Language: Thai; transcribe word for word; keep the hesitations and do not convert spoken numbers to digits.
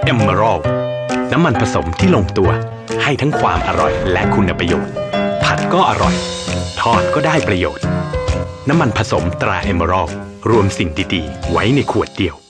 Emerald น้ำมันผสมที่ลงตัวให้ทั้งความอร่อยและคุณประโยชน์ผัดก็อร่อยทอดก็ได้ประโยชน์น้ำมันผสมตรา Emerald รวมสิ่งดีๆไว้ในขวดเดียว